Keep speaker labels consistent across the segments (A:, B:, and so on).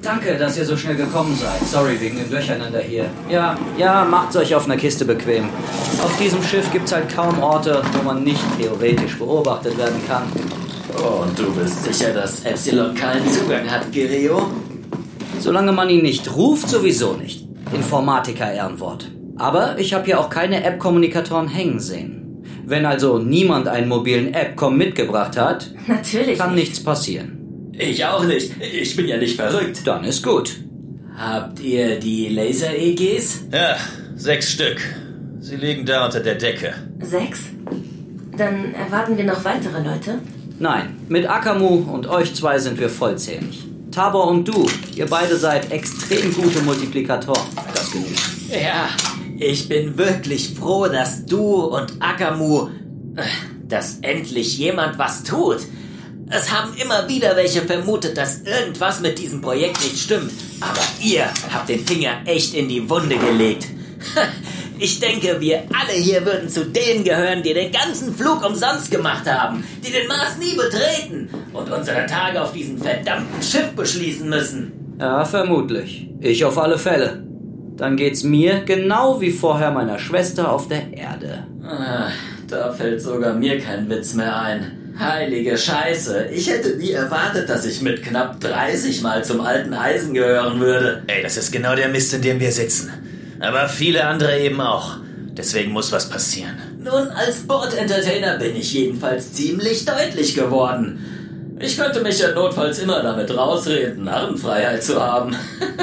A: Danke, dass ihr so schnell gekommen seid. Sorry wegen dem Durcheinander hier. Ja, macht's euch auf einer Kiste bequem. Auf diesem Schiff gibt's halt kaum Orte, wo man nicht theoretisch beobachtet werden kann.
B: Oh, und du bist sicher, dass Epsilon keinen Zugang hat, Gireo?
A: Solange man ihn nicht ruft, sowieso nicht. Informatiker-Ehrenwort. Aber ich habe hier auch keine App-Kommunikatoren hängen sehen. Wenn also niemand einen mobilen App-Com mitgebracht hat,
C: natürlich
A: kann nichts passieren.
B: Ich auch nicht. Ich bin ja nicht verrückt.
A: Dann ist gut.
B: Habt ihr die Laser-EGs?
D: Ja, 6 Stück. Sie liegen da unter der Decke.
C: 6? Dann erwarten wir noch weitere Leute?
A: Nein, mit Akamu und euch zwei sind wir vollzählig. Tabor und du, ihr beide seid extrem gute Multiplikatoren. Das genügt.
B: Ja, ich bin wirklich froh, dass du und Akamu, dass endlich jemand was tut. Es haben immer wieder welche vermutet, dass irgendwas mit diesem Projekt nicht stimmt. Aber ihr habt den Finger echt in die Wunde gelegt. Ich denke, wir alle hier würden zu denen gehören, die den ganzen Flug umsonst gemacht haben, die den Mars nie betreten und unsere Tage auf diesem verdammten Schiff beschließen müssen.
A: Ja, vermutlich. Ich auf alle Fälle. Dann geht's mir genau wie vorher meiner Schwester auf der Erde.
B: Da fällt sogar mir kein Witz mehr ein. Heilige Scheiße, ich hätte nie erwartet, dass ich mit knapp 30 mal zum alten Eisen gehören würde.
D: Ey, das ist genau der Mist, in dem wir sitzen. Aber viele andere eben auch. Deswegen muss was passieren.
B: Nun, als Bord-Entertainer bin ich jedenfalls ziemlich deutlich geworden. Ich könnte mich ja notfalls immer damit rausreden, Narrenfreiheit zu haben.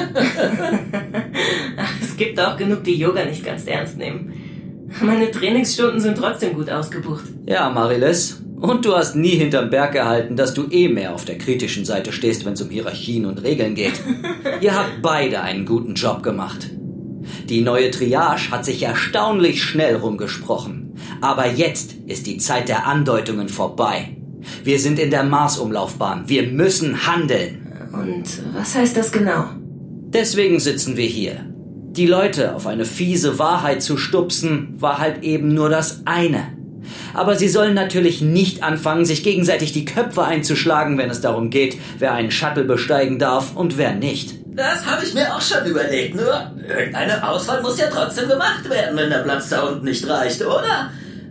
C: Es gibt auch genug, die Yoga nicht ganz ernst nehmen. Meine Trainingsstunden sind trotzdem gut ausgebucht.
A: Ja, Marilis. Und du hast nie hinterm Berg gehalten, dass du mehr auf der kritischen Seite stehst, wenn es um Hierarchien und Regeln geht. Ihr habt beide einen guten Job gemacht. Die neue Triage hat sich erstaunlich schnell rumgesprochen. Aber jetzt ist die Zeit der Andeutungen vorbei. Wir sind in der Mars-Umlaufbahn. Wir müssen handeln.
C: Und was heißt das genau?
A: Deswegen sitzen wir hier. Die Leute auf eine fiese Wahrheit zu stupsen, war halt eben nur das eine. Aber sie sollen natürlich nicht anfangen, sich gegenseitig die Köpfe einzuschlagen, wenn es darum geht, wer einen Shuttle besteigen darf und wer nicht.
B: Das habe ich mir auch schon überlegt, nur irgendeine Auswahl muss ja trotzdem gemacht werden, wenn der Platz da unten nicht reicht, oder?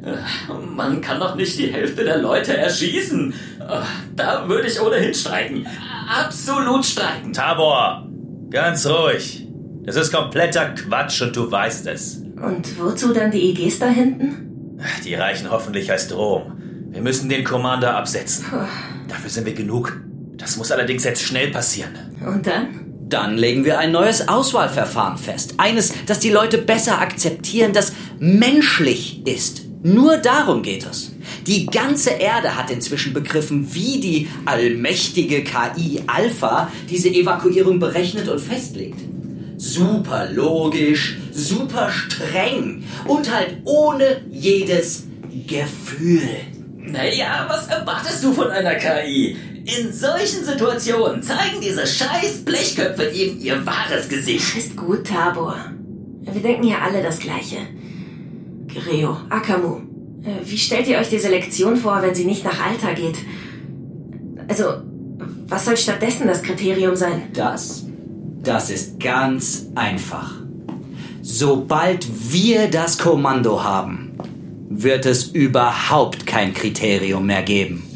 B: Man kann doch nicht die Hälfte der Leute erschießen. Da würde ich ohnehin streiken. Absolut streiken.
D: Tabor, ganz ruhig. Das ist kompletter Quatsch und du weißt es.
C: Und wozu dann die EGs da hinten?
D: Die reichen hoffentlich als Drohung. Wir müssen den Commander absetzen. Dafür sind wir genug. Das muss allerdings jetzt schnell passieren.
C: Und dann?
A: Dann legen wir ein neues Auswahlverfahren fest. Eines, das die Leute besser akzeptieren, das menschlich ist. Nur darum geht es. Die ganze Erde hat inzwischen begriffen, wie die allmächtige KI Alpha diese Evakuierung berechnet und festlegt. Super logisch, super streng und halt ohne jedes Gefühl.
B: Naja, was erwartest du von einer KI? In solchen Situationen zeigen diese scheiß Blechköpfe eben ihr wahres Gesicht.
C: Ist gut, Tabor. Wir denken ja alle das Gleiche. Gireo, Akamu, wie stellt ihr euch die Selektion vor, wenn sie nicht nach Alter geht? Also, was soll stattdessen das Kriterium sein?
A: Das ist ganz einfach. Sobald wir das Kommando haben, wird es überhaupt kein Kriterium mehr geben.